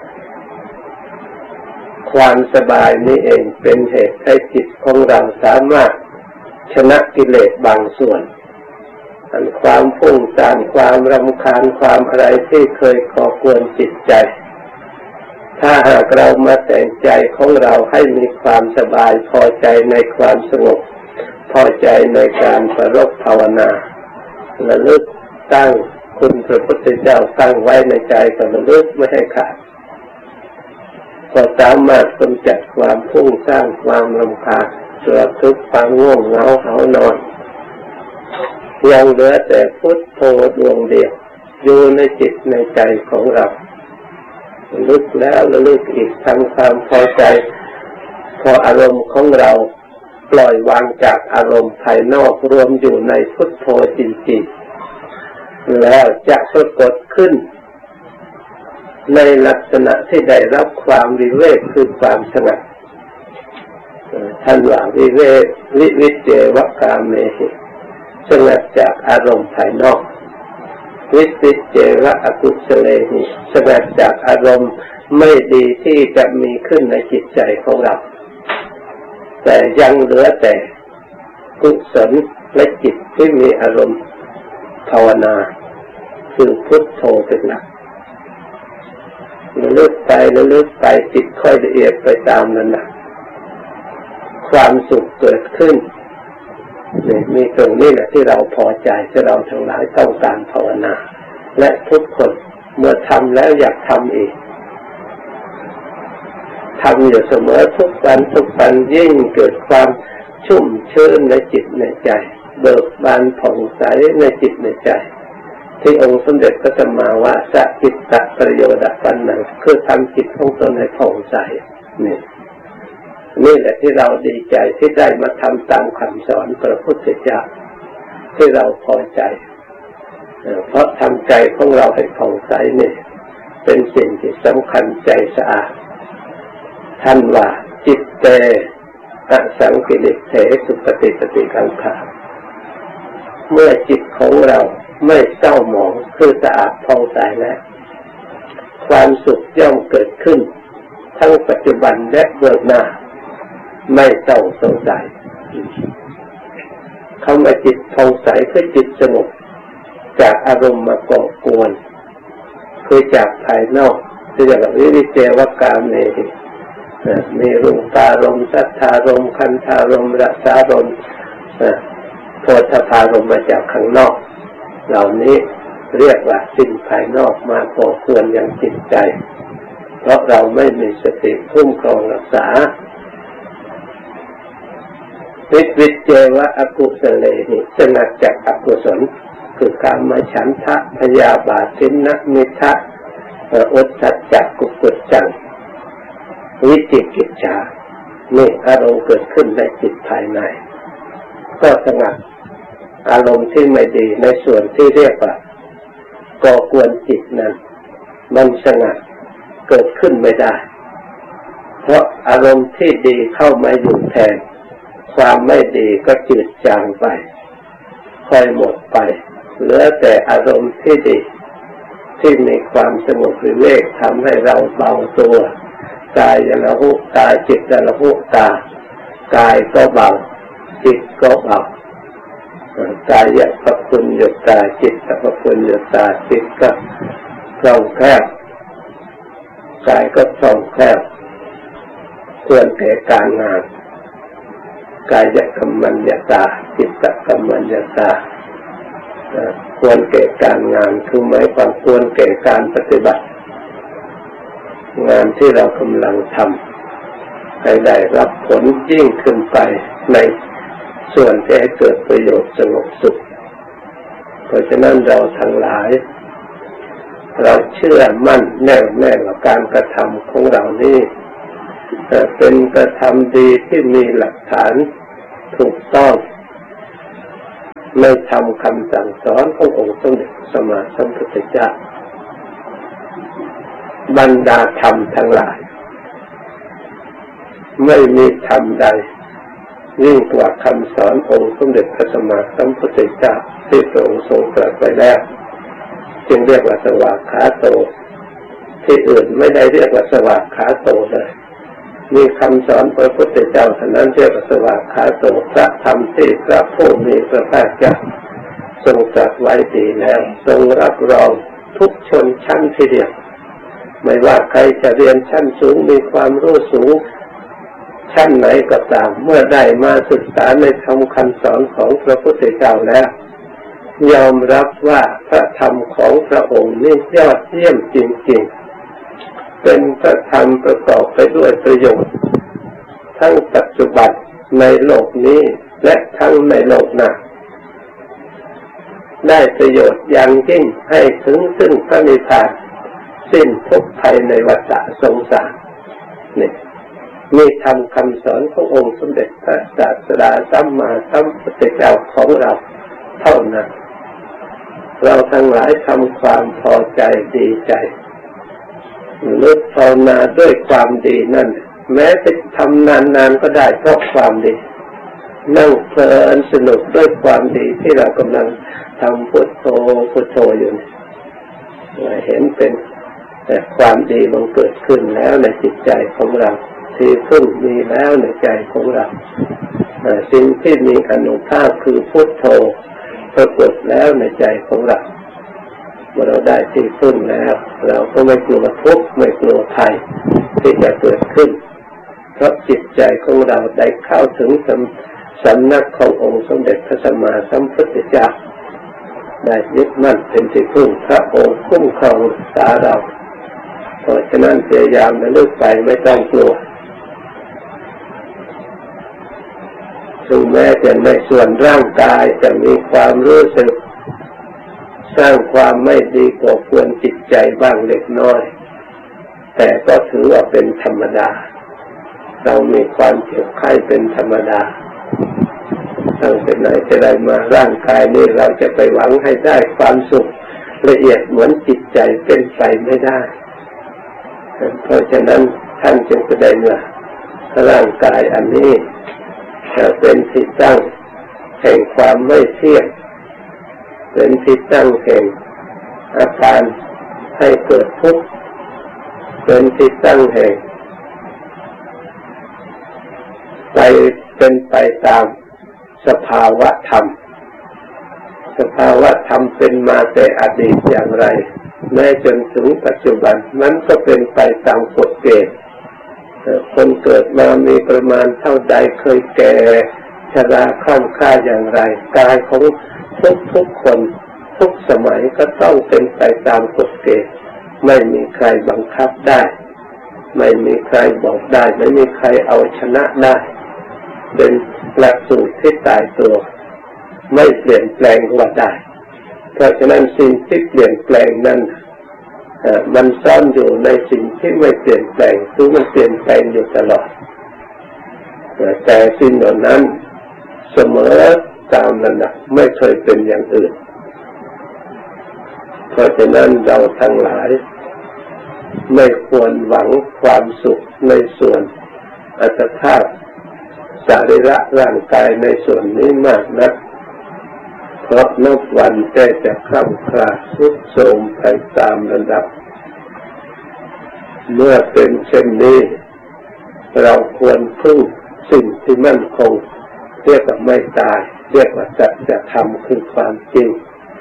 ความสบายนี้เองเป็นเหตุให้จิตของเราสามารถชนะกิเลสบางส่วนความฟุ้งซ่านความรำคาญความอะไรที่เคยก่อกวนจิตใจถ้าหากเรามาแต่งใจของเราให้มีความสบายพอใจในความสงบพอใจในการประรบภาวนาระลึกตั้งคุณพระพุทธเจ้าตั้งไว้ในใจก็ระลึกไม่ให้ขาดก็สามารถกำจัดความฟุ้งซ่านความรำคาญความทุกข์ความง่วงเหงาหานอนยังเหลือแต่พุทโธดวงเดียวอยู่ในจิตในใจของเราระลึกแล้วระลึกอีกทำความพอใจพออารมณ์ของเราปล่อยวางจากอารมณ์ภายนอกรวมอยู่ในพุทโธจริงๆแล้วจะปรากฏขึ้นในลักษณะที่ได้รับความวิเวกคือความสงบท่านว่าวิเวกวิเจวกาเมหิสงบจากอารมณ์ภายนอกวิสิเจวะอกุศเลหิสงบจากอารมณ์ไม่ดีที่จะมีขึ้นในจิตใจของเราแต่ยังเหลือแต่กุศลและจิตที่มีอารมณ์ภาวนาคือพุทโธเป็นหลักระลึกไปจิตค่อยละเอียดไปตามนั้นนะความสุขเกิดขึ้นมีตรงนี้แหละที่เราพอใจที่เราทั้งหลายต้องการภาวนาและทุกคนเมื่อทำแล้วอยากทำอีกทำอยู่เสมอทุกวันยิ่งเกิดความชุ่มชื้นในจิตในใจเบิกบานผ่องใสในจิตในใจที่องค์สมเด็จพระสัมมาว่าสัจจิตตประโยชน์ปัญญังคือทำจิตของตนให้ผ่องใสนี่แหละที่เราดีใจที่ได้มาทำตามคำสอนพระพุทธเจ้าที่เราพอใจเพราะทำใจของเราให้ผ่องใสนี่เป็นสิ่งที่สำคัญใจสะอาดท่านว่าจิตเตอสังกิริเถสุปฏิปติกังขาเมื่อจิตของเราไม่เศร้าหมองคือสะอาดผ่องใสแล้วความสุขย่อมเกิดขึ้นทั้งปัจจุบันและเบื้องหน้าไม่ต้องสงสัยคำว่าจิตผ่องใสคือจิตสงบจากอารมณ์มาก่อกวนคือจากภายนอกที่เรียกว่าวิเจวกาเมหิมีรูปารมณ์สัทธารมณ์คันธารมณ์รสารมณ์โผฏฐารมณ์มาจากข้างนอกเหล่านี้เรียกว่าสิ่งภายนอกมาก่อกวนยังจิตใจเพราะเราไม่มีสติคุ้มครองรักษาวิเจวะอกุศเลหิสงัดจากอกุศลคือกามฉันทะพยาบาททินนะมิทะอุทธัจจะกุกุจจังวิจิกิจฉานี่อารมณ์เกิดขึ้นในจิตภายในก็สงัดอารมณ์ที่ไม่ดีในส่วนที่เรียกว่าก่อกวนจิตนั้นมันสงัดเกิดขึ้นไม่ได้เพราะอารมณ์ที่ดีเข้ามาอยู่แทนความไม่ดีก็จืดจางไปค่อยหมดไปเหลือแต่อารมณ์ที่ดีที่มีความสงบวิเวกทำให้เราเบาตัวกายละหุตาจิตละหุตากายก็เบาจิตก็เบากายปะปุญญตาจิตปะปุญญตาจิตก็คล่องแคล่วกายก็คล่องแคล่วควรแก่การงานกายกัมมัญญตาจิตกัมมัญญตาควรแก่การงานคือหมายความควรแก่การปฏิบัติงานที่เรากำลังทำให้ได้รับผลยิ่งขึ้นไปในส่วนที่ให้เกิดประโยชน์สงบสุขเพราะฉะนั้นเราทั้งหลายเราเชื่อมั่นแน่วแน่ว่าการกระทำของเรานี้เป็นกระทำดีที่มีหลักฐานถูกต้องในธรรมคำสั่งสอนขององค์สมเด็จพระสัมมาสัมพุทธเจ้าบรรดาธรรมทั้งหลายไม่มีธรรมใดยิ่งกว่าคำสอนองค์สมเด็จพระสัมมาสัมพุทธเจ้าที่พระองค์ทรงตรัสไว้แล้วจึงเรียกว่าสวากขาโตที่อื่นไม่ได้เรียกว่าสวากขาโตเลยมีคำสอนพระพุทธเจ้าเท่านั้นเรียกว่าสวากขาโตพระธรรมที่พระผู้มีพระภาคเจ้าทรงตรัสไว้ดีแล้วทรงรับรองทุกชนชั้นทีเดียวไม่ว่าใครจะเรียนชั้นสูงมีความรู้สูงชั้นไหนก็ตามเมื่อได้มาศึกษาในธรรมคำสอนของพระพุทธเจ้าแล้วยอมรับว่าพระธรรมของพระองค์นี่ยอดเยี่ยมจริงๆเป็นพระธรรมประกอบไปด้วยประโยชน์ทั้งปัจจุบันในโลกนี้และทั้งในโลกหน้าได้ประโยชน์อย่างยิ่งให้ถึงซึ่งพระนิพพานสิ้นทุกข์ภัยในวัฏสงสารนี่มีธรรมคำสอนขององค์สมเด็จพระศาสดาสัมมาสัมพุทธเจ้าของเราเท่านั้นเราทั้งหลายทำความพอใจดีใจนึกภาวนาด้วยความดีนั่นแม้จะทำนานๆก็ได้เพราะความดีนั่งเพลินสนุกด้วยความดีที่เรากำลังทำพุทโธพุทโธอยู่เห็นเป็นแต่ความดีมันเกิดขึ้นแล้วในจิตใจของเราที่พึ่งมีแล้วในใจของเราสิ่งที่มีอานุภาพคือพุทโธปรากฏแล้วในใจของเราเมื่อเราได้ที่พึ่งแล้วเราก็ไม่กลัวทุกข์ไม่กลัวภัยที่จะเกิดขึ้นเพราะจิตใจของเราได้เข้าถึงสำนักขององค์สมเด็จพระสัมมาสัมพุทธเจ้าได้ยึดมั่นเป็นที่พึ่งพระองค์คุ้มครองรักษาเราเพราะฉะนั้นพยายามระลึกไปไม่ต้องกลัวถึงแม้จะในส่วนร่างกายจะมีความรู้สึกสร้างความไม่ดีก่อควรจิตใจบ้างเล็กน้อยแต่ก็ถือว่าเป็นธรรมดาเรามีความเจ็บไข้เป็นธรรมดาตั้งแต่ไหนแต่ไรมาร่างกายนี้เราจะไปหวังให้ได้ความสุขละเอียดเหมือนจิตใจเป็นไปไม่ได้เพราะฉะนั้นท่านจึงแสดงว่าร่างกายอันนี้จะเป็นที่ตั้งแห่งความไม่เที่ยงเป็นที่ตั้งแห่งอาการให้เกิดทุกข์เป็นที่ตั้งแห่งไปเป็นไปตามสภาวะธรรมสภาวะธรรมเป็นมาแต่อดีตอย่างไรแม้จนถึงปัจจุบันมันก็เป็นไปตามกฎเกณฑ์คนเกิดมามีประมาณเท่าใดเคยแก่ชราคล่ำคร่าอย่างไรกายของทุกคนทุกสมัยก็ต้องเป็นไปตามกฎเกณฑ์ไม่มีใครบังคับได้ไม่มีใครบอกได้ไม่มีใครเอาชนะได้เป็นหลักสูตรที่ตายตัวไม่เปลี่ยนแปลงว่าได้เพราะฉะนั้นสิ่งที่เปลี่ยนแปลงนั้นมันซ่อนอยู่ในสิ่งที่ไม่เปลี่ยนแปลงคือมันเปลี่ยนแปลงอยู่ตลอดแต่สิ่งเหล่านั้นเสมอตามระดับไม่เคยเป็นอย่างอื่นเพราะฉะนั้นเราทั้งหลายไม่ควรหวังความสุขในส่วนอัตภาพสรีระร่างกายในส่วนนี้มากนักเพราะนับวันแต่จะคล่ำคลาทรุดโทรมไปตามระดับเมื่อเป็นเช่นนี้เราควรพึ่งสิ่งที่มั่นคงเรียกว่าไม่ตายเรียกว่าสัจธรรมคือความจริง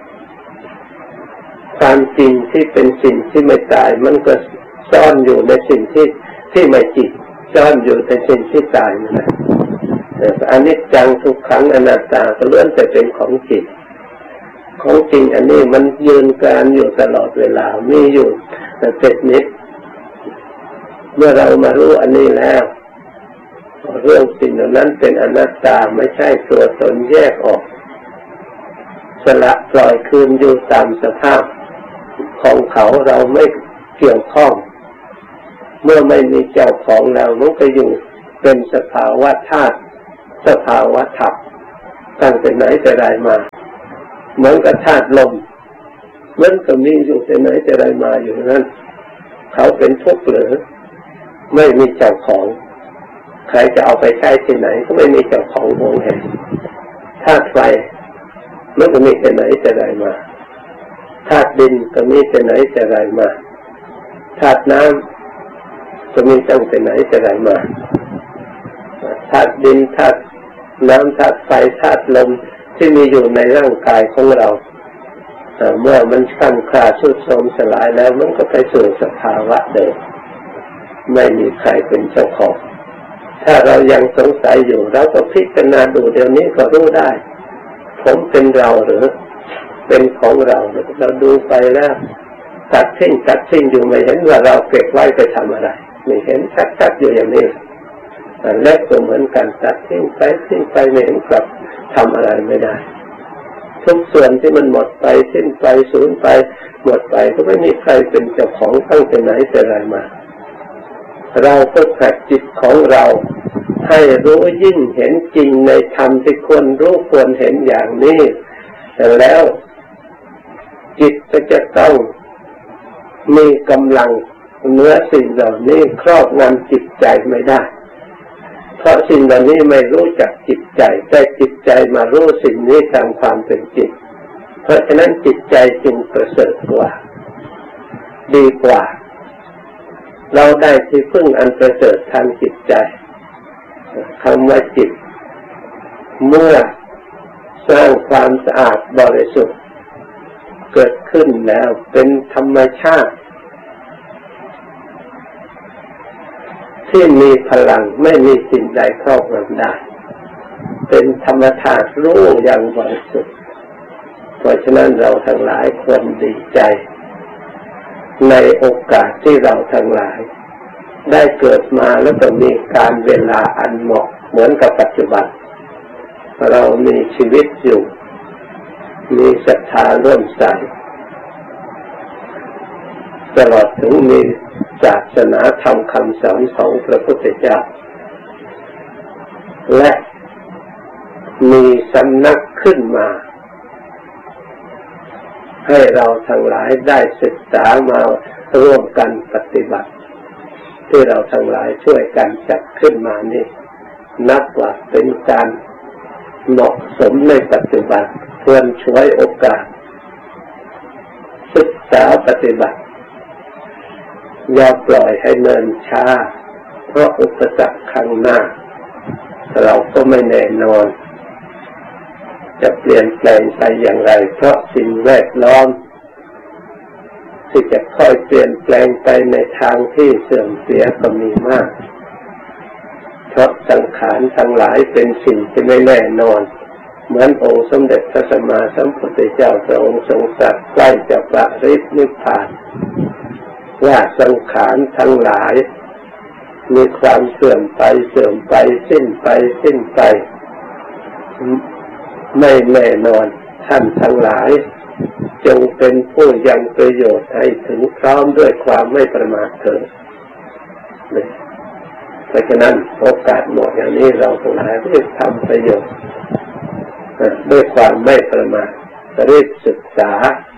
ความจริงที่เป็นสิ่งที่ไม่ตายมันก็ซ่อนอยู่ในสิ่งที่ไม่จริงซ่อนอยู่ในสิ่งที่ตายนั่นแหละอนิจจังทุกขังอนัตตาก็ล้วนแต่เป็นของจริงของจริงอันนี้มันยืนการอยู่ตลอดเวลามีอยู่แต่เจ็ดนิดเมื่อเรามารู้อันนี้แล้วเรื่องสิ่งนั้นเป็นอนัตตาไม่ใช่ตัวตนแยกออกสละปล่อยคืนอยู่ตามสภาพของเขาเราไม่เกี่ยวข้องเมื่อไม่มีเจ้าของแล้วมันก็อยู่เป็นสภาวะธาตุสภาวะธรรมตั้งแต่ไหนแต่ไรมาเหมือนกับธาตุลมมันก็มีอยู่แต่ไหนแต่ไรมาอยู่นั้นเขาเป็นทุกข์หรือไม่มีเจ้าของใครจะเอาไปใช้ที่ไหนก็ไม่มีเจ้าของวงแห่งธาตุไฟมันก็มีแต่ไหนแต่ไรมาธาตุดินก็มีแต่ไหนแต่ไรมาธาตุน้ำก็มีตั้งแต่ไหนแต่ไรมาธาตุดินธาตุน้ำธาตุไฟธาตุลมที่มีอยู่ในร่างกายของเราเมื่อมันคลั่งคลาทรุดโทรมสลายแล้วมันก็ไปสู่สภาวะเดิมไม่มีใครเป็นเจ้าของถ้าเรายังสงสัยอยู่เราก็พิจารณาดูเดี๋ยวนี้ก็รู้ได้ผมเป็นเราหรือเป็นของเราเราดูไปแล้วตัดทิ้งอยู่ไม่เห็นว่าเราเก็บไว้ไปทำอะไรไม่เห็นชัดๆอยู่อย่างนี้เล็กก็เหมือนกันตัดทิ้งไปไม่เห็นกลับทำอะไรไม่ได้ทุกส่วนที่มันหมดไปสิ้นไปสูญไปหมดไปก็ไม่มีใครเป็นเจ้าของตั้งแต่ไหนแต่ไรมาเราฝึกหัดจิตของเราให้รู้ยิ่งเห็นจริงในธรรมที่ควรรู้ควรเห็นอย่างนี้แล้วจิตก็จะต้องมีกำลังเหนือสิ่งเหล่านี้ครอบงำจิตใจไม่ได้เพราะสิ่งเหล่านี้ไม่รู้จักจิตใจแต่จิตใจมารู้สิ่งนี้ตามความเป็นจริงเพราะฉะนั้นจิตใจจึงประเสริฐกว่าดีกว่าเราได้ที่พึ่งอันประเสริฐทางจิตใจคำว่าจิตเมื่อสร้างความสะอาดบริสุทธิ์เกิดขึ้นแล้วเป็นธรรมชาติที่มีพลังไม่มีสิ่งใดครอบงำได้เป็นธรรมชาติรู้อย่างบริสุทธิ์เพราะฉะนั้นเราทั้งหลายควรดีใจในโอกาสที่เราทั้งหลายได้เกิดมาแล้วก็มีการเวลาอันเหมาะเหมือนกับปัจจุบันเรามีชีวิตอยู่มีศรัทธาเริ่มใสตลอดถึงมีศาสนาธรรมคำสอนของพระพุทธเจ้าและมีสำนักขึ้นมาให้เราทั้งหลายได้ศึกษามาร่วมกันปฏิบัติที่เราทั้งหลายช่วยกันจัดขึ้นมานี่นับว่าเป็นการเหมาะสมในปัจจุบันควรฉวยโอกาสศึกษาปฏิบัติอย่าปล่อยให้เนิ่นช้าเพราะอุปสรรคข้างหน้าเราก็ไม่แน่นอนจะเปลี่ยนแปลงไปอย่างไรเพราะสิ่งแวดล้อมที่จะค่อยเปลี่ยนแปลงไปในทางที่เสื่อมเสียก็มีมากเพราะสังขารทั้งหลายเป็นสิ่งที่ไม่แน่นอนเหมือนองค์สมเด็จพระสัมมาสัมพุทธเจ้าพระองค์ทรงตรัสใกล้จะปรินิพพานว่าสังขารทั้งหลายมีความเสื่อมไปสิ้นไปไม่แน่นอนท่านทั้งหลายจงเป็นผู้ยังประโยชน์ให้ถึงพร้อมด้วยความไม่ประมาทเถิดเพราะฉะนั้นโอกาสเหมาะอย่างนี้เราทั้งหลายรีบทำประโยชน์ด้วยความไม่ประมาทรีบศึกษา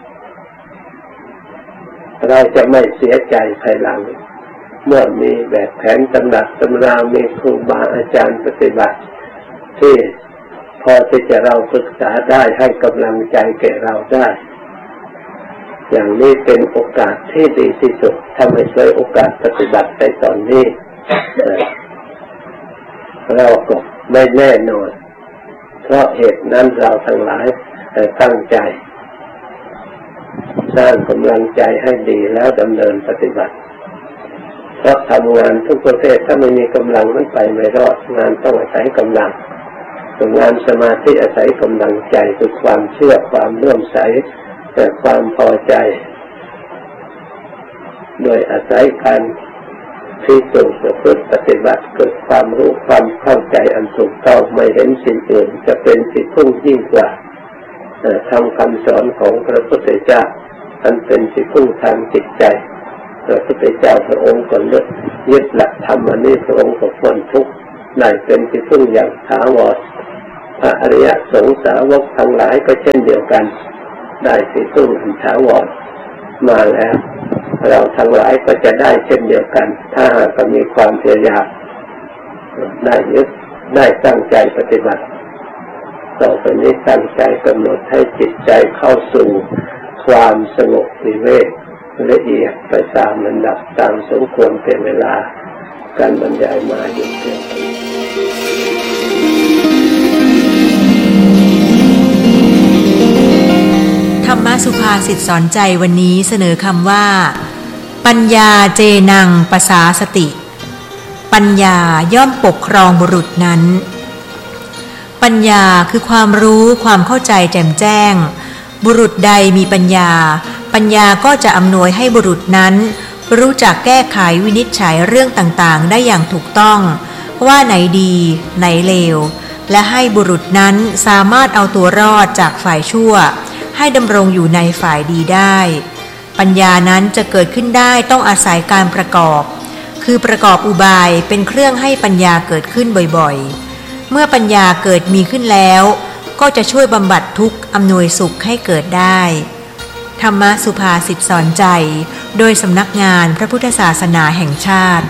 เราจะไม่เสียใจภายหลังเมื่อมีแบบแผนตำรับตำรามีครูบาอาจารย์ปฏิบัติที่พอที่จะเราศึกษาได้ให้กำลังใจแก่เราได้อย่างนี้เป็นโอกาสที่ดีที่สุดถ้าไม่ใช่โอกาสปฏิบัติในตอนนี้เราก็ไม่แน่นอนเพราะเหตุนั้นเราทั้งหลายตั้งใจสร้างกำลังใจให้ดีแล้วดำเนินปฏิบัติเพราะทำงานทุกประเภทถ้าไม่มีกำลังมันไปไม่รอดงานต้องอาศัยกำลังงานสมาธิอาศัยกำลังใจคือความเชื่อความเลื่อมใสแต่ความพอใจโดยอาศัยการพิสูจน์ประพฤติปฏิบัติเกิดความรู้ความเข้าใจอันถูกต้องไม่เห็นสิ่งอื่นจะเป็นที่พึ่งยิ่งกว่าทำคำสอนของพระพุทธเจ้าอันเป็นที่พึ่งทางจิตใจพระพุทธเจ้าพระองค์ก็ยึดหลักธรรมอันนี้พระองค์ก็พ้นทุกข์ได้เป็นที่พึ่งอย่างถาวรพระอริยสงสาวกทั้งหลายก็เช่นเดียวกันได้ที่พึ่งอันถาวรมาแล้วเราทั้งหลายก็จะได้เช่นเดียวกันถ้าหากมีความพยายามได้ยึดได้ตั้งใจปฏิบัติต่อไปนี้ตั้งใจกำหนดให้จิตใจเข้าสู่ความสงบวิเวกละเอียดไปตามลำดับตามสมควรเป็นเวลาการบรรยายมาอยู่เพียงธรรมสุภาษิตสอนใจวันนี้เสนอคำว่าปัญญาเจนังปสาสติปัญญาย่อมปกครองบุรุษนั้นปัญญาคือความรู้ความเข้าใจแจ่มแจ้งบุรุษใดมีปัญญาปัญญาก็จะอำนวยให้บุรุษนั้นรู้จักแก้ไขวินิจฉัยเรื่องต่างๆได้อย่างถูกต้องว่าไหนดีไหนเลวและให้บุรุษนั้นสามารถเอาตัวรอดจากฝ่ายชั่วให้ดำรงอยู่ในฝ่ายดีได้ปัญญานั้นจะเกิดขึ้นได้ต้องอาศัยการประกอบคือประกอบอุบายเป็นเครื่องให้ปัญญาเกิดขึ้นบ่อยๆเมื่อปัญญาเกิดมีขึ้นแล้วก็จะช่วยบำบัดทุกข์อำนวยสุขให้เกิดได้ธรรมสุภาษิตสอนใจโดยสำนักงานพระพุทธศาสนาแห่งชาติ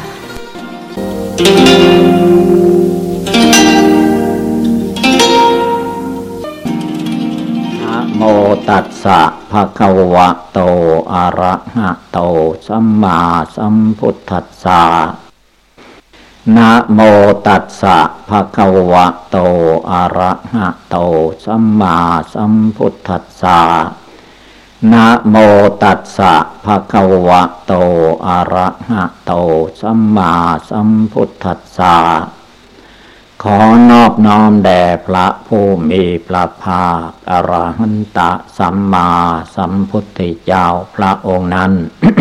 นะโมตัสสะภะคะวะโตอะระหะโตสัมมาสัมพุทธัสสะนะโมตัสสะภะคะวะโตอะระหะโตสัมมาสัมพุทธัสสะนะโมตัสสะภะคะวะโตอะระหะโตสัมมาสัมพุทธัสสะขอนอบน้อมแด่พระผู้มีพระภาคอรหันตสัมมาสัมพุทธเจ้าพระองค์นั้น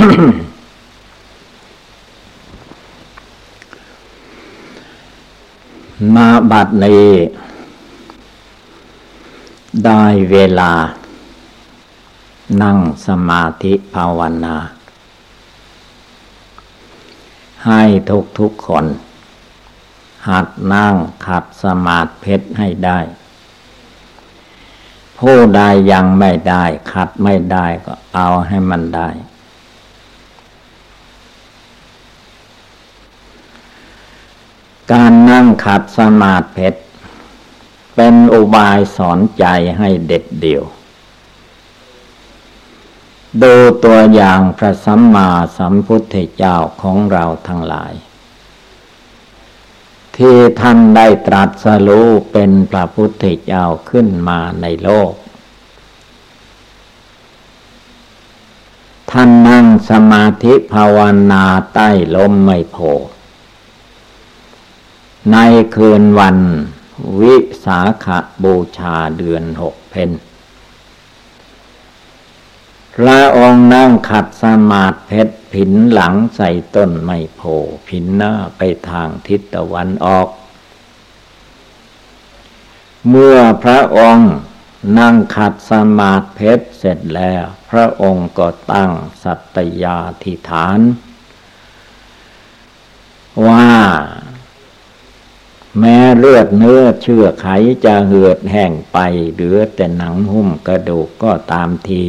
มาบัดนี้ได้เวลานั่งสมาธิภาวนาให้ทุกคนหัดนั่งขัดสมาธิให้ได้ผู้ใดยังไม่ได้ขัดไม่ได้ก็เอาให้มันได้การนั่งขัดสมาธิเป็นอุบายสอนใจให้เด็ดเดี่ยวดูตัวอย่างพระสัมมาสัมพุทธเจ้าของเราทั้งหลายที่ท่านได้ตรัสรู้เป็นพระพุทธเจ้าขึ้นมาในโลกท่านนั่งสมาธิภาวนาใต้ลมไมโพธิ์ในคืนวันวิสาขบูชาเดือน6 เพ็ญพระองค์นั่งขัดสมาธิผินหลังใส่ต้นไมโพธิ์ผินหน้าไปทางทิศตะวันออกเมื่อพระองค์นั่งขัดสมาธิเสร็จแล้วพระองค์ก็ตั้งสัตยาธิษฐานว่าแม้เลือดเนื้อเชื่อไขจะเหือดแห้งไปเหลือแต่หนังหุ้มกระดูกก็ตามที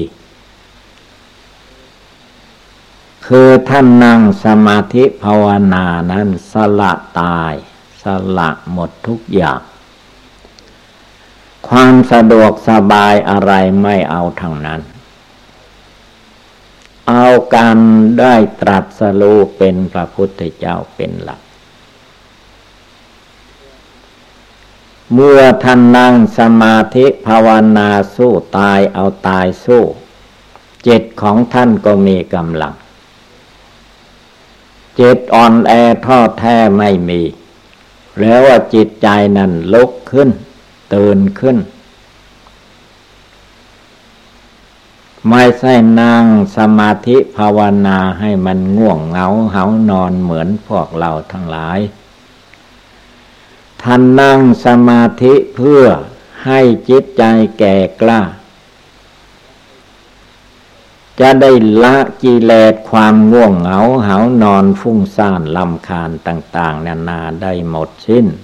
คือท่านนั่งสมาธิภาวนานั้นสละตายสละหมดทุกอย่างความสะดวกสบายอะไรไม่เอาทั้งนั้นเอาการได้ตรัสรู้เป็นพระพุทธเจ้าเป็นหลักเมื่อท่านนั่งสมาธิภาวนาสู้ตายเอาตายสู้จิตของท่านก็มีกำลังจิตอ่อนแอท้อแท้ไม่มีแล้วว่าจิตใจนั้นลุกขึ้นตื่นขึ้นไม่ใช่นั่งสมาธิภาวนาให้มันง่วงเหงาหานอนเหมือนพวกเราทั้งหลายท่านนั่งสมาธิเพื่อให้จิตใจแก่กล้าจะได้ละกิเลสความง่วงเหงาหานอนฟุ้งซ่านรำคาญต่างๆนานาได้หมดสิ้น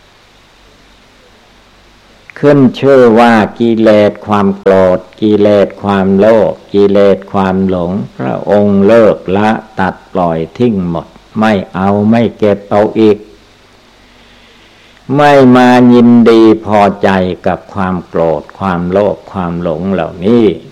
ขึ้นชื่อว่ากิเลสความโกรธกิเลสความโลภกิเลสความหลงพระองค์เลิกละตัดปล่อยทิ้งหมดไม่เอาไม่เก็บเอาอีกไม่มายินดีพอใจกับความโกรธความโลภความหลงเหล่านี้